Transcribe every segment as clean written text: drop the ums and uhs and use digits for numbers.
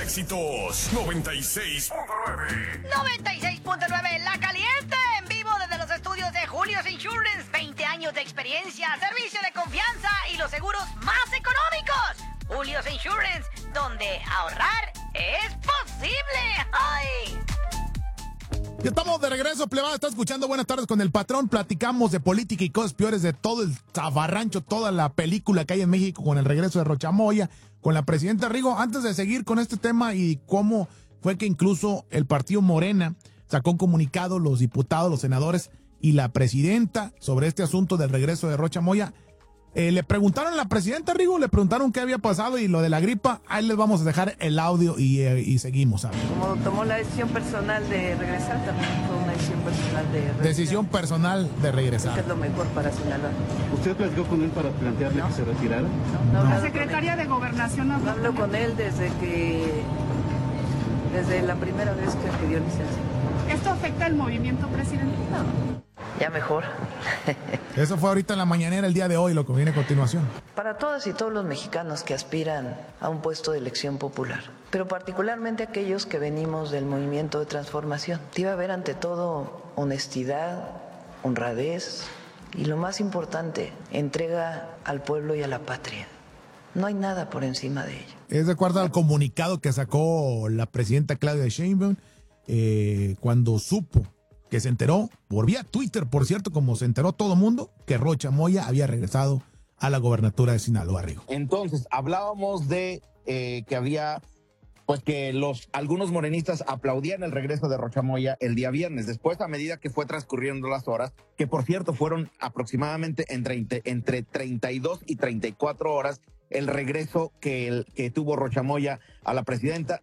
Éxitos 96.9. 96.9, La Caliente, en vivo desde los estudios de Julio's Insurance. 20 años de experiencia, servicio de confianza y los seguros más económicos. Julio's Insurance, donde ahorrar es posible. ¡Ay! Ya estamos de regreso, plebada. Está escuchando Buenas Tardes con el Patrón. Platicamos de política y cosas peores, de todo el zafarrancho, toda la película que hay en México con el regreso de Rocha Moya, con la presidenta Rigo. Antes de seguir con este tema y cómo fue que incluso el partido Morena sacó un comunicado, los diputados, los senadores y la presidenta sobre este asunto del regreso de Rocha Moya. Le preguntaron a la presidenta Rigo, le preguntaron qué había pasado y lo de la gripa. Ahí les vamos a dejar el audio y seguimos. ¿Sabes? Como tomó la decisión personal de regresar, también fue una decisión personal de regresar. Decisión personal de regresar. Que es lo mejor para Sinaloa. ¿Usted platicó con él para plantearle que se retirara? No. La secretaria de Gobernación hablo con él desde la primera vez que pidió licencia. ¿Esto afecta el movimiento presidencial? No. Ya mejor. Eso fue ahorita en la mañanera el día de hoy, lo que viene a continuación. Para todas y todos los mexicanos que aspiran a un puesto de elección popular, pero particularmente aquellos que venimos del movimiento de transformación, debe haber ante todo honestidad, honradez y lo más importante, entrega al pueblo y a la patria. No hay nada por encima de ello. Es de acuerdo al comunicado que sacó la presidenta Claudia Sheinbaum cuando supo, que se enteró por vía Twitter, por cierto, como se enteró todo mundo, que Rocha Moya había regresado a la gobernatura de Sinaloa, Rigo. Entonces, hablábamos de que había, pues que algunos morenistas aplaudían el regreso de Rocha Moya el día viernes. Después, a medida que fue transcurriendo las horas, que por cierto fueron aproximadamente entre 32 y 34 horas, el regreso que tuvo Rocha Moya a la presidencia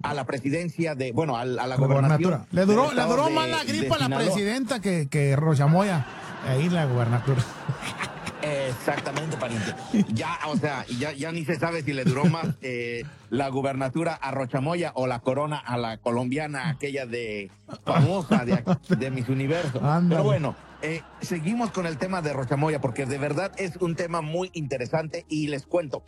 a la gobernatura. Le duró más la gripa a la presidenta que Rocha Moya ahí en la gobernatura. Exactamente, pariente. Ya ni se sabe si le duró más la gubernatura a Rocha Moya o la corona a la colombiana, aquella famosa de Miss Universo. Ándale. Pero bueno, seguimos con el tema de Rocha Moya porque de verdad es un tema muy interesante y les cuento.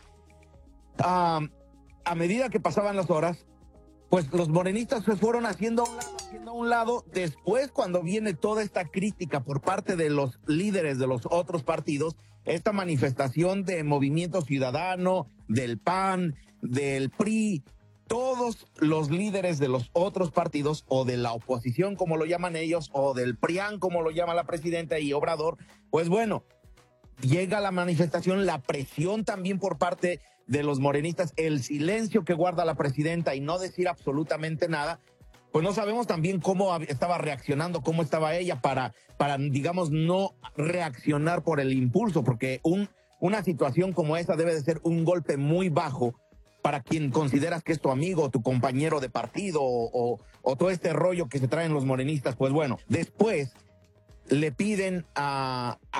A medida que pasaban las horas, pues los morenistas se fueron haciendo a un lado. Después, cuando viene toda esta crítica por parte de los líderes de los otros partidos, esta manifestación de Movimiento Ciudadano, del PAN, del PRI, todos los líderes de los otros partidos o de la oposición, como lo llaman ellos, o del PRIAN, como lo llama la presidenta y Obrador, pues bueno, llega la manifestación, la presión también por parte de los morenistas, el silencio que guarda la presidenta y no decir absolutamente nada, pues no sabemos también cómo estaba reaccionando, cómo estaba ella para digamos, no reaccionar por el impulso, porque una situación como esa debe de ser un golpe muy bajo para quien consideras que es tu amigo, tu compañero de partido o todo este rollo que se traen los morenistas. Pues bueno, después le piden a